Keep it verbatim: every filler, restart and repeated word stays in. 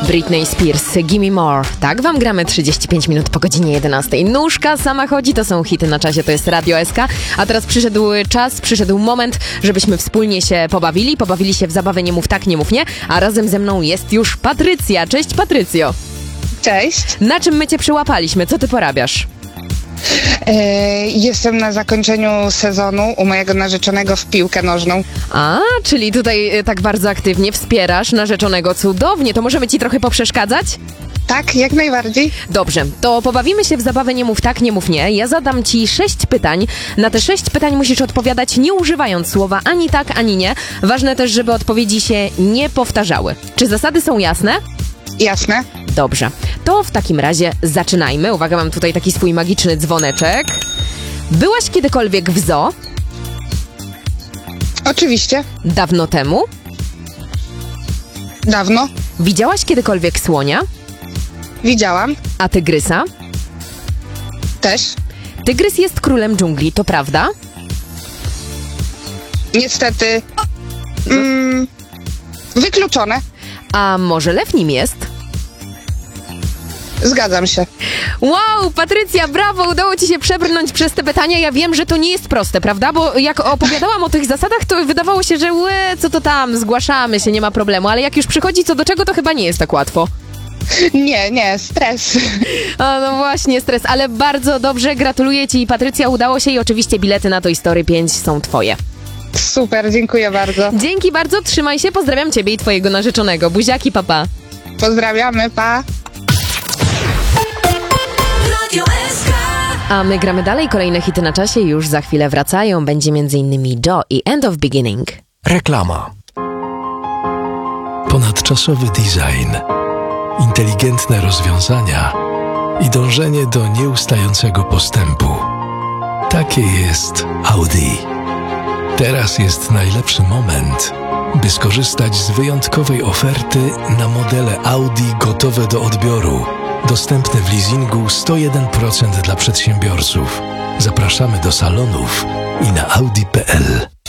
Britney Spears, Gimme More. Tak wam gramy trzydzieści pięć minut po godzinie jedenastej. Nóżka sama chodzi, to są hity na czasie, to jest Radio S K. A teraz przyszedł czas, przyszedł moment, żebyśmy wspólnie się pobawili. Pobawili się w zabawę Nie mów tak, nie mów nie. A razem ze mną jest już Patrycja. Cześć, Patrycjo. Cześć. Na czym my cię przyłapaliśmy? Co ty porabiasz? E, jestem na zakończeniu sezonu u mojego narzeczonego w piłkę nożną. A, czyli tutaj y, tak bardzo aktywnie wspierasz narzeczonego. Cudownie, to możemy ci trochę poprzeszkadzać? Tak, jak najbardziej. Dobrze, to pobawimy się w zabawę Nie mów tak, nie mów nie. Ja zadam ci sześć pytań. Na te sześć pytań musisz odpowiadać nie używając słowa ani tak, ani nie. Ważne też, żeby odpowiedzi się nie powtarzały. Czy zasady są jasne? Jasne. Dobrze, to w takim razie zaczynajmy. Uwaga, mam tutaj taki swój magiczny dzwoneczek. Byłaś kiedykolwiek w zoo? Oczywiście. Dawno temu? Dawno. Widziałaś kiedykolwiek słonia? Widziałam. A tygrysa? Też. Tygrys jest królem dżungli, to prawda? Niestety. Mm, wykluczone. A może lew nim jest? Zgadzam się. Wow, Patrycja, brawo, udało ci się przebrnąć przez te pytania. Ja wiem, że to nie jest proste, prawda? Bo jak opowiadałam o tych zasadach, to wydawało się, że łe, co to tam, zgłaszamy się, nie ma problemu. Ale jak już przychodzi co do czego, to chyba nie jest tak łatwo. Nie, nie, stres. A no właśnie, stres, ale bardzo dobrze, gratuluję ci, Patrycja, udało się i oczywiście bilety na Toy Story pięć są twoje. Super, dziękuję bardzo. Dzięki bardzo, trzymaj się, pozdrawiam ciebie i twojego narzeczonego. Buziaki, papa. Pozdrawiamy, pa. A my gramy dalej, kolejne hity na czasie już za chwilę wracają. Będzie między innymi Joe i End of Beginning. Reklama. Ponadczasowy design, inteligentne rozwiązania i dążenie do nieustającego postępu. Takie jest Audi. Teraz jest najlepszy moment, by skorzystać z wyjątkowej oferty na modele Audi gotowe do odbioru. Dostępne w leasingu sto jeden procent dla przedsiębiorców. Zapraszamy do salonów i na audi kropka p l.